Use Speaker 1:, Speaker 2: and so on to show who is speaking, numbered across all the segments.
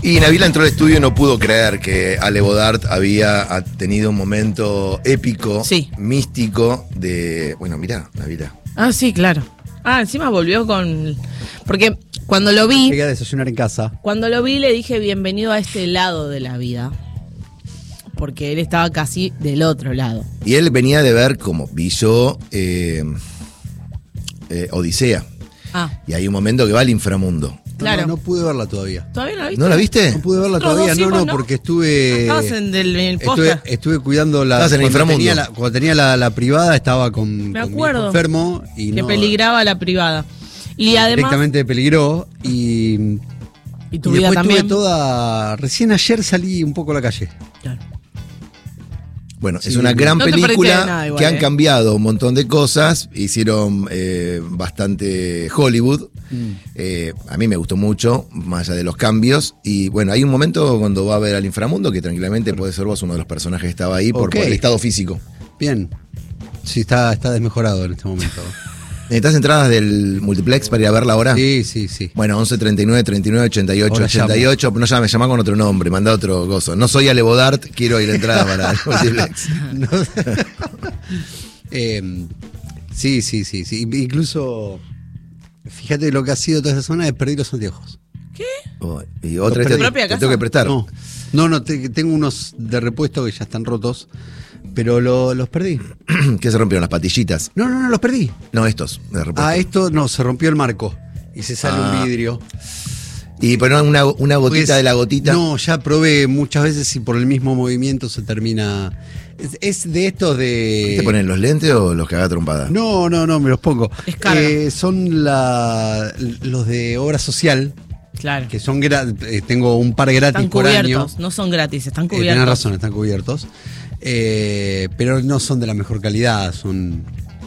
Speaker 1: Y Nabila entró al estudio y no pudo creer que Ale Bodart había tenido un momento épico,
Speaker 2: Sí.
Speaker 1: místico de... Bueno, mirá, Nabila.
Speaker 2: Ah, sí, claro. Ah, encima volvió con... Porque cuando lo vi,
Speaker 3: Llegué a desayunar en casa.
Speaker 2: le dije bienvenido a este lado de la vida. Porque él estaba casi del otro lado.
Speaker 1: Y él venía de ver, como vi yo, Odisea.
Speaker 2: Ah,
Speaker 1: Y hay un momento que va al inframundo.
Speaker 2: claro.
Speaker 3: No pude verla todavía.
Speaker 2: ¿Todavía no la viste?
Speaker 1: ¿No la viste?
Speaker 3: No pude verla
Speaker 2: Nosotros
Speaker 3: todavía,
Speaker 2: dos hicimos, ¿no?
Speaker 3: porque estuve.
Speaker 2: Estabas en el póster.
Speaker 3: Estuve cuidando la.
Speaker 1: Estabas en el
Speaker 3: cuando
Speaker 1: inframundo.
Speaker 3: cuando tenía la privada, estaba con
Speaker 2: Me
Speaker 3: mi hijo
Speaker 2: acuerdo.
Speaker 3: enfermo y
Speaker 2: Que
Speaker 3: no.
Speaker 2: peligraba la privada. Y además...
Speaker 3: Directamente peligró y
Speaker 2: tu
Speaker 3: y
Speaker 2: vida
Speaker 3: después
Speaker 2: también.
Speaker 3: tuve toda. Recién ayer salí un poco a la calle.
Speaker 2: Claro.
Speaker 1: Bueno,
Speaker 3: Sí,
Speaker 1: es una gran
Speaker 2: no te perdiste de
Speaker 1: película
Speaker 2: nada igual,
Speaker 1: que han cambiado un montón de cosas, hicieron bastante Hollywood. A mí me gustó mucho, más allá de los cambios. Y bueno, hay un momento cuando va a ver al inframundo que tranquilamente puede ser vos uno de los personajes que estaba ahí por
Speaker 3: Ok.
Speaker 1: el estado físico.
Speaker 3: Bien. Sí, está desmejorado en este momento.
Speaker 1: ¿Necesitas entradas del multiplex para ir a verla ahora?
Speaker 3: Sí, sí, sí.
Speaker 1: Bueno, 11 39 39 88
Speaker 3: Ahora
Speaker 1: 88. No llame, llama con otro nombre, manda otro gozo. No soy Ale Bodart, quiero ir a entrada para el multiplex.
Speaker 3: No. Sí, sí, sí, sí. Incluso, fíjate lo que ha sido toda esa semana de perder los anteojos.
Speaker 1: Oh, y otra
Speaker 3: ¿Tu
Speaker 1: vez te
Speaker 2: propia casa?
Speaker 1: tengo que prestar.
Speaker 3: No, tengo unos de repuesto que ya están rotos, pero los perdí.
Speaker 1: ¿Qué se rompieron? Las patillitas.
Speaker 3: No, los perdí.
Speaker 1: No, estos, de repuesto.
Speaker 3: Esto no, se rompió el marco y se sale un vidrio.
Speaker 1: Y pero una gotita
Speaker 3: Pues,
Speaker 1: de la gotita.
Speaker 3: No, ya probé muchas veces y por el mismo movimiento se termina. Es de estos de.
Speaker 1: ¿Te ponen los lentes o los que haga trompada?
Speaker 3: No, me los pongo.
Speaker 2: Descarga.
Speaker 3: Son los de obra social,
Speaker 2: Claro.
Speaker 3: que son tengo un par gratis
Speaker 2: Están
Speaker 3: por año.
Speaker 2: cubiertos, no son gratis, están
Speaker 3: Tenés
Speaker 2: cubiertos.
Speaker 3: razón, están cubiertos. Pero no son de la mejor calidad, son.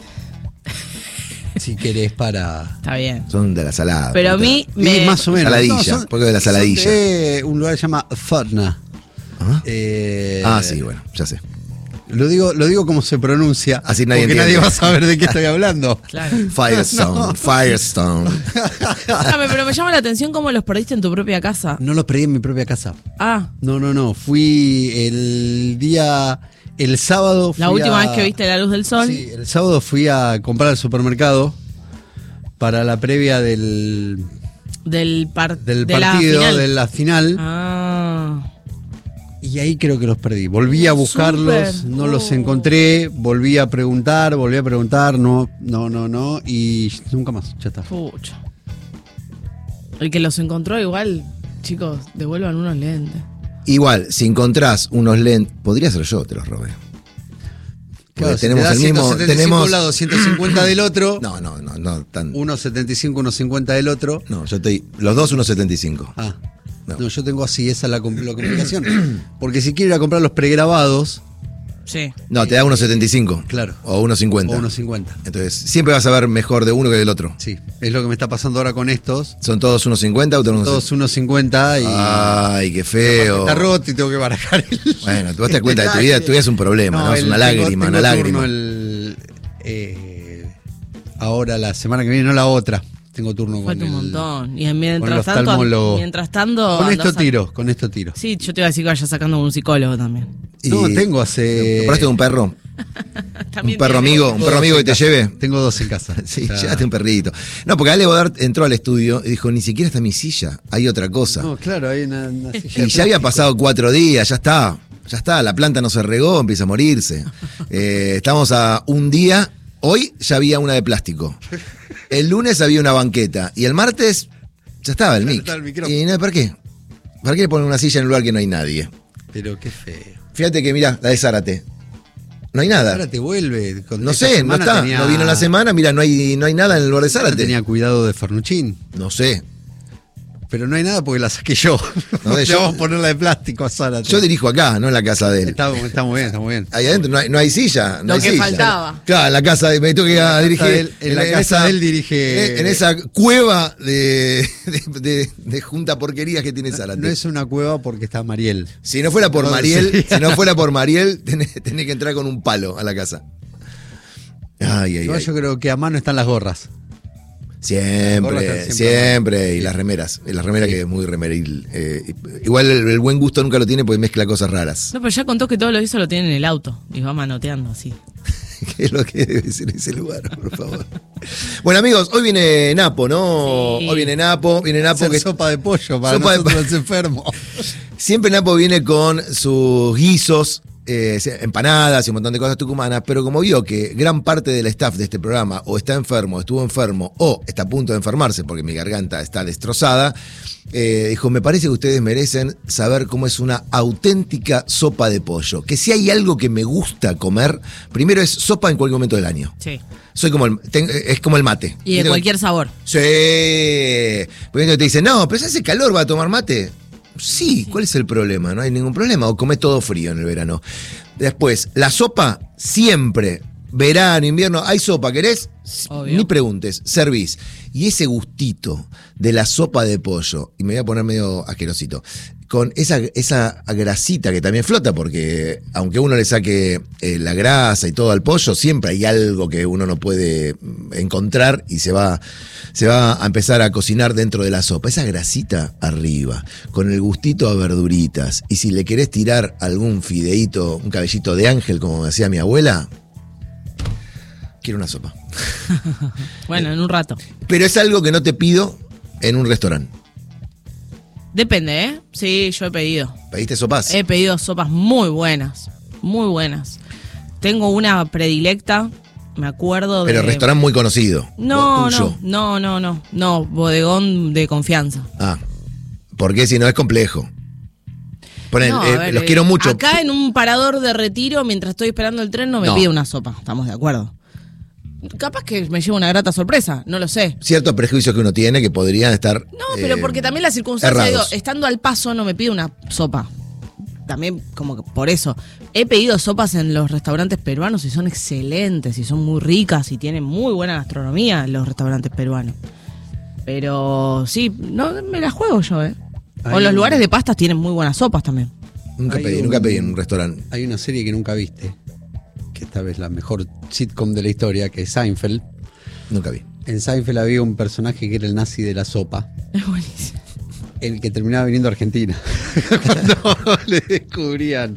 Speaker 3: Si querés para.
Speaker 2: Está bien.
Speaker 1: Son de la salada.
Speaker 2: Pero a mí me...
Speaker 3: Más o menos.
Speaker 1: Saladilla, un poco de la saladilla.
Speaker 3: Son de un lugar que se llama Fotna.
Speaker 1: ¿Ah? Sí, bueno, ya sé.
Speaker 3: Lo digo como se pronuncia.
Speaker 1: Así nadie
Speaker 3: porque
Speaker 1: entiende.
Speaker 3: nadie va a saber de qué estoy hablando.
Speaker 2: Claro.
Speaker 1: Firestone, Firestone.
Speaker 2: Déjame, pero me llama la atención cómo los perdiste en tu propia casa.
Speaker 3: No los perdí en mi propia casa.
Speaker 2: Ah,
Speaker 3: No. Fui el sábado.
Speaker 2: la última vez que viste la luz del sol.
Speaker 3: Sí, el sábado fui a comprar al supermercado para la previa del
Speaker 2: Del
Speaker 3: partido,
Speaker 2: final.
Speaker 3: de la final.
Speaker 2: Ah.
Speaker 3: Y ahí creo que los perdí. Volví a buscarlos,
Speaker 2: Súper.
Speaker 3: no los encontré, volví a preguntar, no, y nunca más, ya está.
Speaker 2: Pucha. El que los encontró igual, chicos, devuelvan unos lentes.
Speaker 1: Igual, si encontrás unos lentes, podría ser yo, te los robé. Porque
Speaker 3: Claro,
Speaker 1: tenemos el
Speaker 3: si te da
Speaker 1: mismo.
Speaker 3: 175 de
Speaker 1: Tenemos.
Speaker 3: un lado, 150 del otro.
Speaker 1: No, tan.
Speaker 3: 1.75, 1.50 del otro.
Speaker 1: No, yo estoy. Los dos 1.75.
Speaker 3: No.
Speaker 1: No.
Speaker 3: Yo tengo así, esa es la complicación. Porque si quiero ir a comprar los pregrabados,
Speaker 2: Sí.
Speaker 1: No, te da 1.75.
Speaker 3: Claro.
Speaker 1: O 1.50.
Speaker 3: o 1.50.
Speaker 1: Entonces, siempre vas a ver mejor de uno que del otro.
Speaker 3: Sí, es lo que me está pasando ahora con estos.
Speaker 1: ¿Son todos 1.50 o todos
Speaker 3: Todos 1.50 y
Speaker 1: Ay, qué feo.
Speaker 3: está roto y tengo que barajar el.
Speaker 1: Bueno, tú vas a dar cuenta de tu vida es un problema, ¿no? Es una lágrima, una lágrima.
Speaker 3: Ahora la semana que viene, no la otra. Tengo turno con
Speaker 2: Falta un
Speaker 3: el.
Speaker 2: montón. Y
Speaker 3: con el
Speaker 2: mientras tanto,
Speaker 3: oftalmólogo.
Speaker 2: Con
Speaker 3: esto tiro.
Speaker 2: Sí, yo te iba a decir que vayas sacando un psicólogo también.
Speaker 3: No,
Speaker 1: Y-
Speaker 3: tengo hace.
Speaker 1: ¿Compraste un perro?
Speaker 2: También
Speaker 1: ¿Un perro
Speaker 2: tiene-
Speaker 1: amigo? ¿Un perro amigo que te lleve?
Speaker 3: Tengo dos en casa.
Speaker 1: Sí,
Speaker 3: O sea,
Speaker 1: llévate un perrito. No, porque Ale Bodart entró al estudio y dijo, ni siquiera está mi silla, hay otra cosa.
Speaker 3: No, claro, hay una silla
Speaker 1: Y
Speaker 3: de
Speaker 1: ya había
Speaker 3: plástico.
Speaker 1: pasado 4 días, ya está, la planta no se regó, empieza a morirse. Estamos a un día, hoy ya había una de plástico. El lunes había una banqueta y el martes ya estaba el
Speaker 3: Ya
Speaker 1: mic.
Speaker 3: está el micrófono.
Speaker 1: ¿Y no, ¿para qué? ¿Para qué le ponen una silla en un lugar que no hay nadie?
Speaker 3: Pero qué feo.
Speaker 1: Fíjate que mirá, la de Zárate. No hay nada.
Speaker 3: Ahora te vuelve.
Speaker 1: No sé, no está. No vino la semana, mira, no hay nada en el lugar de Zárate.
Speaker 3: Tenía cuidado de Fernuchín.
Speaker 1: No sé.
Speaker 3: Pero no hay nada porque la saqué yo.
Speaker 1: No,
Speaker 3: Le
Speaker 1: yo-
Speaker 3: vamos a ponerla de plástico a Zárate.
Speaker 1: Yo dirijo acá, no en la casa de él.
Speaker 3: Está muy bien, está muy bien.
Speaker 1: Ahí adentro no hay silla. No
Speaker 2: Lo
Speaker 1: hay
Speaker 2: que
Speaker 1: silla.
Speaker 2: faltaba.
Speaker 1: Claro, en la casa de. Me tengo que ir a dirigir.
Speaker 3: En la casa de él dirige.
Speaker 1: En esa cueva de junta porquerías que tiene Zárate.
Speaker 3: No es una cueva porque está Mariel.
Speaker 1: Si no fuera por
Speaker 3: No,
Speaker 1: Mariel,
Speaker 3: sí.
Speaker 1: si no fuera por Mariel, tenés que entrar con un palo a la casa. Ay.
Speaker 3: Igual yo creo que a mano están las gorras.
Speaker 1: Siempre. Y las remeras. La remera que es muy remeril. Igual el buen gusto nunca lo tiene porque mezcla cosas raras.
Speaker 2: No, pero ya contó que todo lo hizo lo tiene en el auto y va manoteando así.
Speaker 1: ¿Qué es lo que debe ser ese lugar, por favor? Bueno, amigos, hoy viene Napo, ¿no?
Speaker 2: Sí.
Speaker 1: Hoy viene Napo
Speaker 3: Que sopa de pollo para nosotros los enfermos.
Speaker 1: Siempre Napo viene con sus guisos, empanadas y un montón de cosas tucumanas, pero como vio que gran parte del staff de este programa o está enfermo, estuvo enfermo o está a punto de enfermarse porque mi garganta está destrozada, dijo, me parece que ustedes merecen saber cómo es una auténtica sopa de pollo. Que si hay algo que me gusta comer, primero es sopa en cualquier momento del año.
Speaker 2: Sí.
Speaker 1: Soy como es como el mate.
Speaker 2: Y de cualquier sabor.
Speaker 1: Sí. Porque te dicen, no, pero si hace calor, ¿va a tomar mate? Sí, ¿cuál es el problema? No hay ningún problema. O comés todo frío en el verano. Después, la sopa siempre, verano, invierno, hay sopa, ¿querés?
Speaker 2: Obvio.
Speaker 1: Ni preguntes, servís. Y ese gustito de la sopa de pollo, y me voy a poner medio asquerosito, con esa grasita que también flota, porque aunque uno le saque la grasa y todo al pollo, siempre hay algo que uno no puede encontrar y se va a empezar a cocinar dentro de la sopa. Esa grasita arriba, con el gustito a verduritas. Y si le querés tirar algún fideíto, un cabellito de ángel, como decía mi abuela, quiero una sopa.
Speaker 2: Bueno, en un rato.
Speaker 1: Pero es algo que no te pido en un restaurante.
Speaker 2: Depende, ¿eh? Sí, yo he pedido.
Speaker 1: ¿Pediste sopas?
Speaker 2: He pedido sopas muy buenas. Muy buenas. Tengo una predilecta, me acuerdo de...
Speaker 1: Pero restaurante muy conocido.
Speaker 2: No,
Speaker 1: tuyo.
Speaker 2: no, bodegón de confianza.
Speaker 1: Ah, porque si no es complejo. Ponen,
Speaker 2: No, a ver,
Speaker 1: los quiero mucho.
Speaker 2: Acá en un parador de Retiro, mientras estoy esperando el tren, no me pide una sopa. Estamos de acuerdo. Capaz que me lleva una grata sorpresa, no lo sé.
Speaker 1: Ciertos prejuicios que uno tiene que podrían estar.
Speaker 2: No, pero porque también las circunstancias,
Speaker 1: errados.
Speaker 2: digo, estando al paso no me pide una sopa. También como que por eso. He pedido sopas en los restaurantes peruanos y son excelentes y son muy ricas y tienen muy buena gastronomía los restaurantes peruanos. Pero sí, no me la juego yo, ¿eh? O los lugares de pastas tienen muy buenas sopas también.
Speaker 1: Nunca pedí en un restaurante.
Speaker 3: Hay una serie que nunca viste, que esta vez la mejor sitcom de la historia, que es Seinfeld.
Speaker 1: Nunca vi.
Speaker 3: En Seinfeld había un personaje que era el nazi de la sopa,
Speaker 2: Es buenísimo.
Speaker 3: el que terminaba viniendo a Argentina. Cuando le descubrían,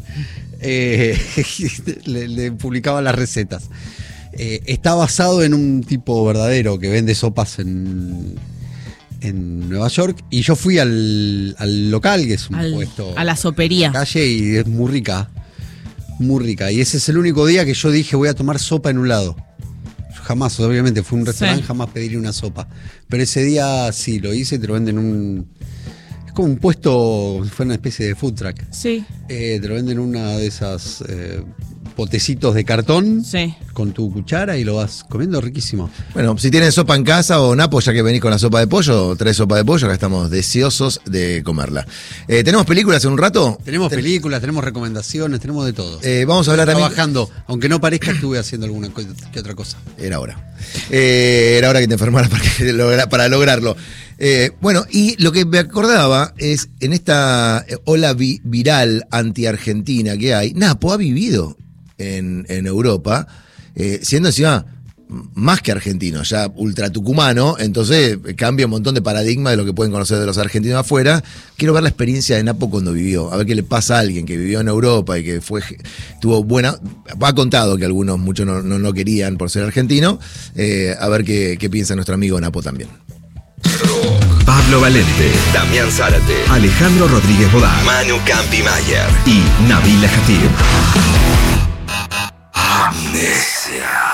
Speaker 3: le publicaban las recetas. Está basado en un tipo verdadero que vende sopas en Nueva York, y yo fui al local, que es un puesto
Speaker 2: a la sopería.
Speaker 3: en la calle, y es muy rica, y ese es el único día que yo dije voy a tomar sopa en un lado. Yo jamás, obviamente fui a un restaurante, jamás pediría una sopa, pero ese día sí lo hice. Te lo venden es como un puesto, fue una especie de food truck.
Speaker 2: Sí.
Speaker 3: Te lo venden en una de esas potecitos de cartón,
Speaker 2: Sí.
Speaker 3: con tu cuchara, y lo vas comiendo, riquísimo.
Speaker 1: Bueno, si tienen sopa en casa o Napo, ya que venís con la sopa de pollo, traes sopa de pollo, acá estamos deseosos de comerla. ¿Tenemos películas en un rato?
Speaker 3: Tenemos películas, tenemos recomendaciones, tenemos de todo.
Speaker 1: Vamos a hablar también.
Speaker 3: Trabajando, aunque no parezca, estuve haciendo alguna que otra cosa.
Speaker 1: Era hora. Era hora que te enfermaras para lograrlo. Bueno, y lo que me acordaba es, en esta ola viral anti-argentina que hay, Napo ha vivido en Europa, siendo encima más que argentino, ya ultra tucumano, entonces cambia un montón de paradigma de lo que pueden conocer de los argentinos afuera. Quiero ver la experiencia de Napo cuando vivió, a ver qué le pasa a alguien que vivió en Europa y que tuvo buena, ha contado que muchos no querían por ser argentino, a ver qué piensa nuestro amigo Napo también.
Speaker 4: Pablo Valente, Damián Zárate, Alejandro Rodríguez Bodá, Manu Campimayer y Nabila Jatib. Amnesia.